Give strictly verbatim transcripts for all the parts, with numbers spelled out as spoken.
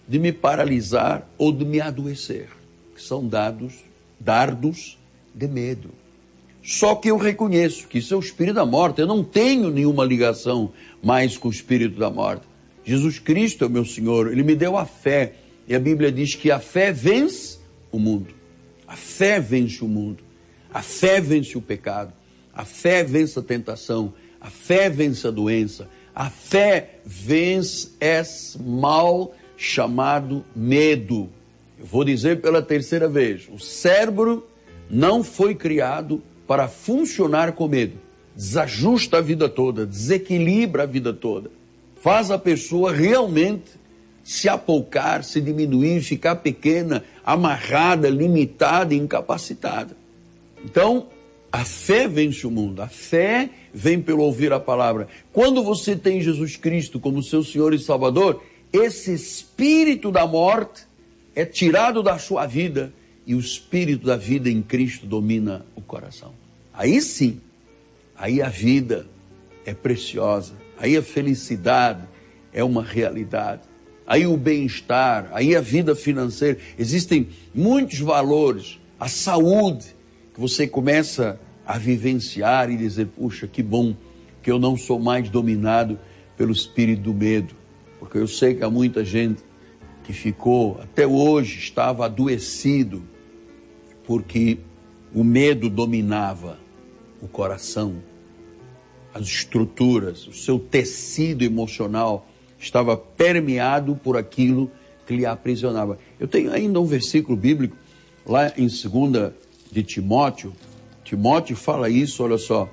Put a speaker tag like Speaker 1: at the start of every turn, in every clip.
Speaker 1: de me paralisar ou de me adoecer, que são dados, dardos de medo. Só que eu reconheço que isso é o espírito da morte. Eu não tenho nenhuma ligação mais com o espírito da morte. Jesus Cristo é o meu Senhor, Ele me deu a fé. E a Bíblia diz que a fé vence o mundo. A fé vence o mundo. A fé vence o pecado. A fé vence a tentação. A fé vence a doença. A fé vence esse mal chamado medo. Eu vou dizer pela terceira vez. O cérebro não foi criado para funcionar com medo. Desajusta a vida toda, desequilibra a vida toda. Faz a pessoa realmente se apoucar, se diminuir, ficar pequena, amarrada, limitada, incapacitada. Então, a fé vence o mundo. A fé vem pelo ouvir a palavra. Quando você tem Jesus Cristo como seu Senhor e Salvador, esse espírito da morte é tirado da sua vida e o espírito da vida em Cristo domina o coração. Aí sim, aí a vida é preciosa, aí a felicidade é uma realidade, aí o bem-estar, aí a vida financeira. Existem muitos valores, a saúde, que você começa a vivenciar e dizer, puxa, que bom que eu não sou mais dominado pelo espírito do medo, porque eu sei que há muita gente que ficou, até hoje, estava adoecido, porque o medo dominava o coração, as estruturas, o seu tecido emocional estava permeado por aquilo que lhe aprisionava. Eu tenho ainda um versículo bíblico, lá em segunda de Timóteo. Timóteo fala isso, olha só.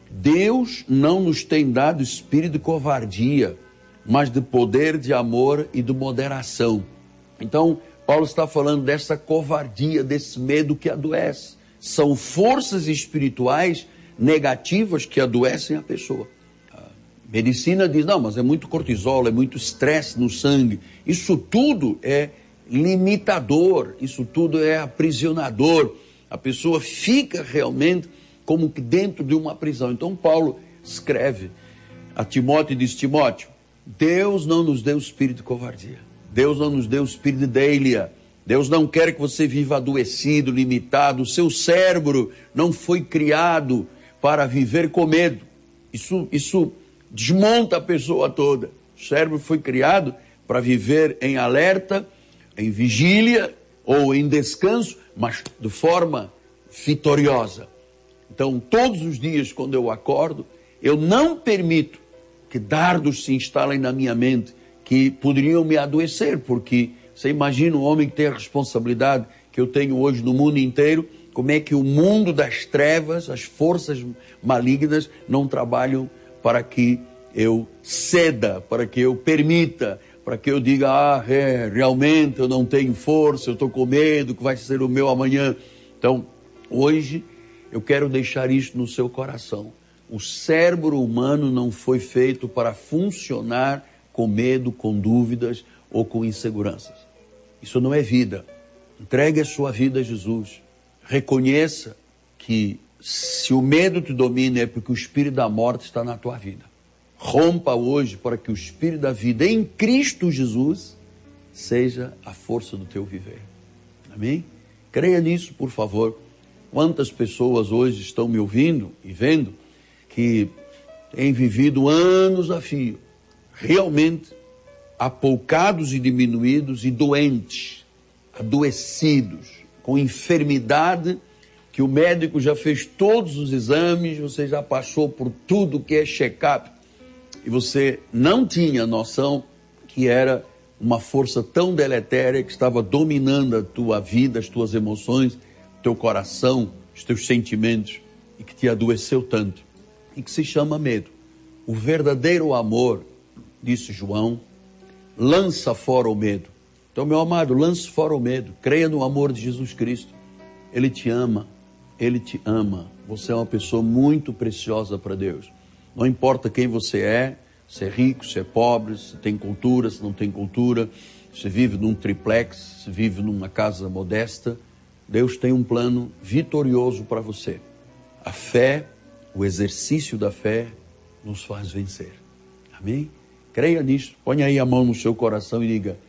Speaker 1: Deus não nos tem dado espírito de covardia, mas de poder, de amor e de moderação. Então, Paulo está falando dessa covardia, desse medo que adoece. São forças espirituais negativas que adoecem a pessoa. A medicina diz, não, mas é muito cortisol, é muito estresse no sangue. Isso tudo é limitador, isso tudo é aprisionador. A pessoa fica realmente como que dentro de uma prisão. Então Paulo escreve a Timóteo e diz, Timóteo, Deus não nos deu espírito de covardia. Deus não nos deu espírito de délia. Deus não quer que você viva adoecido, limitado. O seu cérebro não foi criado para viver com medo. Isso, isso desmonta a pessoa toda. O cérebro foi criado para viver em alerta, em vigília ou em descanso, mas de forma vitoriosa. Então, todos os dias, quando eu acordo, eu não permito que dardos se instalem na minha mente que poderiam me adoecer, porque você imagina um homem que tem a responsabilidade que eu tenho hoje no mundo inteiro, como é que o mundo das trevas, as forças malignas não trabalham para que eu ceda, para que eu permita, para que eu diga, ah, é, realmente eu não tenho força, eu estou com medo, que vai ser o meu amanhã. Então, hoje eu quero deixar isso no seu coração. O cérebro humano não foi feito para funcionar com medo, com dúvidas ou com inseguranças. Isso não é vida. Entregue a sua vida a Jesus. Reconheça que se o medo te domina é porque o espírito da morte está na tua vida. Rompa hoje para que o espírito da vida em Cristo Jesus seja a força do teu viver. Amém? Creia nisso, por favor. Quantas pessoas hoje estão me ouvindo e vendo que têm vivido anos a fio, realmente apoucados e diminuídos e doentes, adoecidos, com enfermidade, que o médico já fez todos os exames, você já passou por tudo que é check-up, e você não tinha noção que era uma força tão deletéria que estava dominando a tua vida, as tuas emoções, o teu coração, os teus sentimentos, e que te adoeceu tanto, e que se chama medo. O verdadeiro amor, disse João, lança fora o medo. Então, meu amado, lance fora o medo. Creia no amor de Jesus Cristo. Ele te ama. Ele te ama. Você é uma pessoa muito preciosa para Deus. Não importa quem você é, se é rico, se é pobre, se tem cultura, se não tem cultura, se vive num triplex, se vive numa casa modesta. Deus tem um plano vitorioso para você. A fé, o exercício da fé, nos faz vencer. Amém? Creia nisso. Põe aí a mão no seu coração e diga,